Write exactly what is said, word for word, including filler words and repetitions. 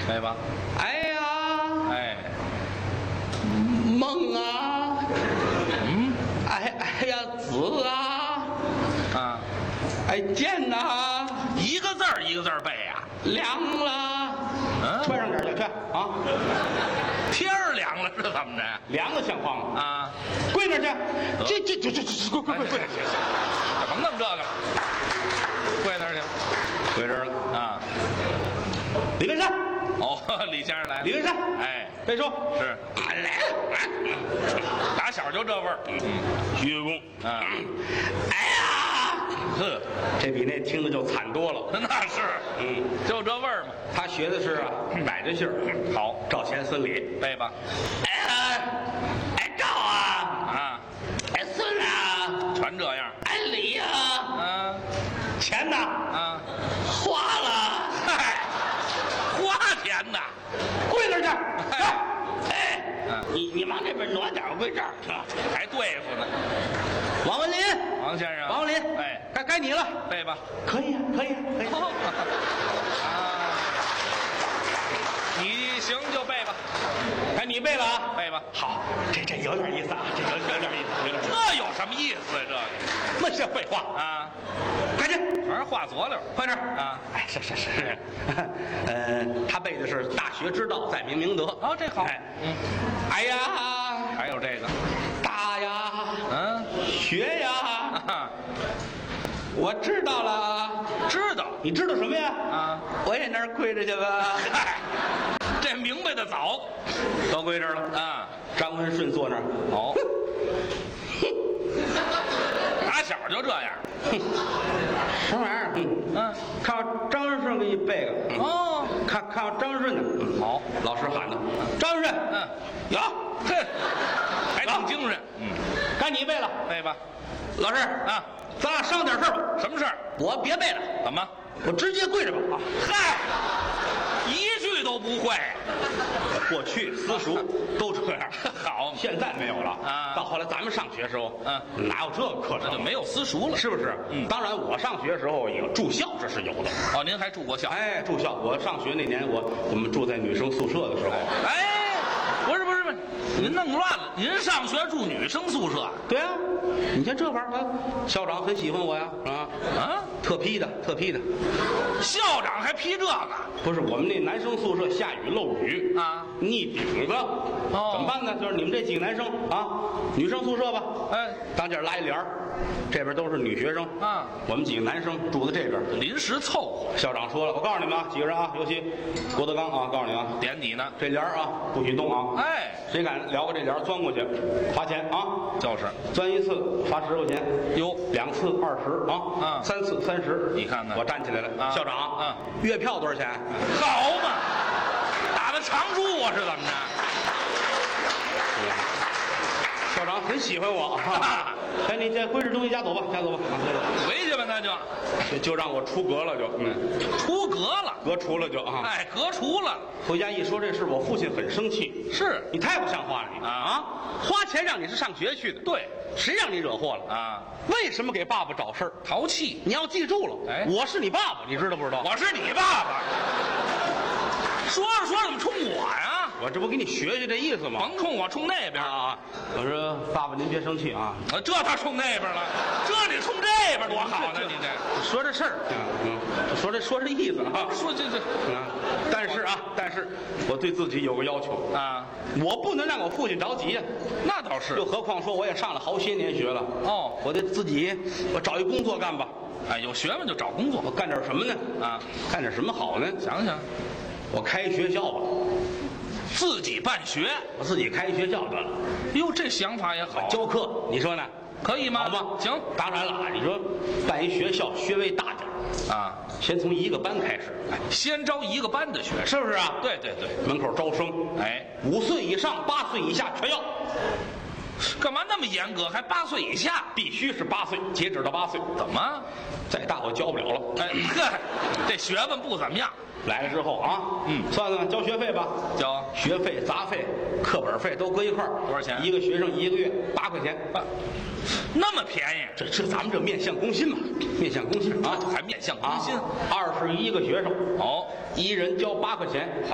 背吧。 哎呀， 哎， 梦啊， 嗯， 哎哎呀，子啊， 啊， 哎剑呐， 一个字儿一个字儿背呀、 凉了， 嗯， 穿上点去去啊， 天儿凉了是怎么着？ 凉了像话吗？ 啊， 跪那儿去，这这这这这跪跪跪跪， 甭弄这个了，跪那儿去。 跪这儿了。 啊， 李文山， 哦，李先生来了。 李文山， 哎， 背书是， 俺来了， 打小就这味儿。嗯， 鞠躬。 啊， 哎呀， 呵， 这比那听的就惨多了。 那是， 嗯， 就这味儿嘛。 他学的是啊摆着信儿， 好， 赵钱孙李。 背吧。 哎呀，哎赵啊， 啊， 哎孙啊， 全这样。 哎李呀， 啊钱呢？ 啊， 花了， 嗨，花钱呐。 跪那儿去。 哎哎， 嗯你你往那边挪点，我跪这儿。 还对付呢。 王文林， 王先生， 王文林， 哎， 该该你了。 背吧。 可以呀，可以呀，可以。 啊，你行就背吧， 哎，你背了啊？ 背吧。 好，这这有点意思啊，这有有点意思，有点意思。 这有什么意思啊？这个那些废话， 啊， 赶紧全是话佐料。 快点啊！ 哎，是是是是，呃，他背的是“大学之道，在明明德”。 哦，这好。 哎， 嗯， 哎呀， 还有这个， 大呀， 嗯， 学呀， 啊， 我知道了。 知道你知道什么呀？ 啊。 我也那儿跪着去吧。 嗨，这明白的早都跪这儿了。 啊。 张文顺坐那儿。 哦，打小就这样。 什么玩意儿？嗯嗯， 看我张文顺给你背个。嗯哦， 看看我张文顺的。嗯好， 老师喊的。张文顺， 嗯， 有， 哼，还挺精神。嗯， 该你背了。 背吧。 老师啊， 咱俩商量点事儿吧。 什么事儿？ 我别背了， 怎么？ 我直接跪着吧。啊， 嗨，一句都不会。 过去私塾都这样， 好， 现在没有了啊到后来咱们上学时候， 嗯， 哪有这个课程？ 这就没有私塾了。 是不是？ 嗯当然我上学的时候有住校，这是有的。 哦，您还住过校？ 哎，住校，我上学那年，我我们住在女生宿舍的时候， 哎，不是不是不是，您弄乱了。您上学住女生宿舍对啊，你看这玩意儿，啊校长很喜欢我呀，啊， 啊？ 特批的，特批的。 校长还批这个？ 不是我们那男生宿舍下雨漏雨啊， 逆顶子， 哦怎么办呢？就是你们这几个男生啊，女生宿舍吧， 哎， 当间拉一帘儿，这边都是女学生啊， 我们几个男生住在这边。 临时凑合， 校长说了，我告诉你们啊，几个人啊，尤其郭德纲啊，告诉你啊， 点你呢。 这帘儿啊不许动啊， 哎， 谁敢撩过这帘儿钻过去，罚钱啊， 就是钻一次罚十块钱， 哟， 两次二十啊， 啊三次三十。 你看看我站起来了， 啊校长， 啊， 月票多少钱？ 好嘛，打的长住啊是怎么着？ 校长很喜欢我，啊、哎，你这归置东西，家走吧，家走吧，啊，家走吧， 回去吧，那就就就让我出阁了，就嗯， 出阁了。 革除了就啊。 哎，革除了。 回家一说这事，我父亲很生气， 是你太不像话了，你啊花钱让你是上学去的， 对谁让你惹祸了？ 啊， 为什么给爸爸找事儿？ 淘气。 你要记住了， 哎我是你爸爸，你知道不知道？ 我是你爸爸。说着说着怎么冲我呀？ 我这不给你学学这意思吗？ 甭冲我，冲那边。 啊！我说爸爸您别生气啊， 啊，这他冲那边了，这你冲这边多好呢！你这说这事儿，嗯，说这说这意思啊， 说这这啊，但是啊，但是我对自己有个要求， 啊， 我不能让我父亲着急呀、 那倒是又。何况说我也上了好些年学了， 哦， 我得自己我找一工作干吧。 哎，有学问就找工作我干点什么呢？ 啊， 干点什么好呢？ 想想我开一学校吧， 自己办学。 我自己开一学校得了， 哟，这想法也好， 教课，你说呢？ 可以吗？ 好吗？ 行当然了啊，你说办一学校学位大点儿啊， 先从一个班开始，哎， 先招一个班的学生。 是不是啊？ 对对对， 门口招生， 哎， 五岁以上、八岁以下全要， 干嘛那么严格？还八岁以下？ 必须是八岁，截止到八岁。 怎么？ 再大我教不了了。 哎呵，这学问不怎么样。 来了之后啊， 嗯算算交学费吧， 交学费、杂费、课本费都搁一块儿， 多少钱一个学生一个月八块钱。 啊，那么便宜？ 这这咱们这面向公心嘛，面向公心啊， 还面向公心啊，二十一个学生， 哦， 一人交八块钱，